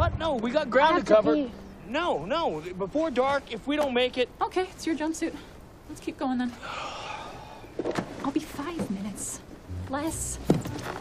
What? No, we got ground to cover. No. Before dark, if we don't make it... Okay, it's your jumpsuit. Let's keep going then. I'll be 5 minutes. Less.